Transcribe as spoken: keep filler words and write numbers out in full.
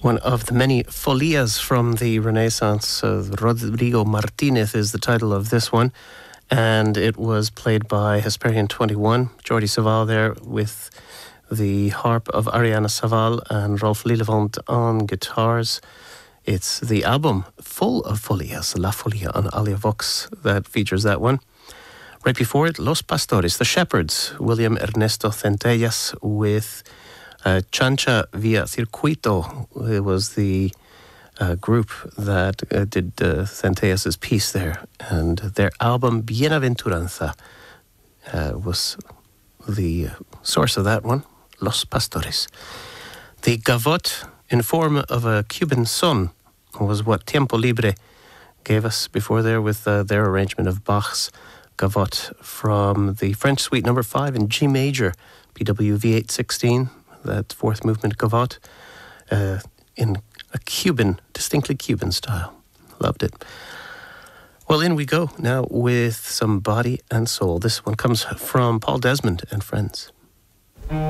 One of the many folias from the Renaissance. Uh, Rodrigo Martinez is the title of this one. And it was played by Hesperian twenty-one, Jordi Savall there with the harp of Ariana Savall and Rolf Lillevant on guitars. It's the album full of folias, La Folia on Alia Vox, that features that one. Right before it, Los Pastores, the Shepherds, William Ernesto Centellas with uh, Chancha Via Circuito. It was the uh, group that uh, did uh, Centellas' piece there. And their album Bienaventuranza uh, was the source of that one, Los Pastores. The gavotte in form of a Cuban son was what Tiempo Libre gave us before there with uh, their arrangement of Bach's gavotte from the French Suite number five in G major, P W V eight sixteen, that fourth movement gavotte, uh, in a Cuban, distinctly Cuban style. Loved it. Well, in we go now with some Body and Soul. This one comes from Paul Desmond and Friends.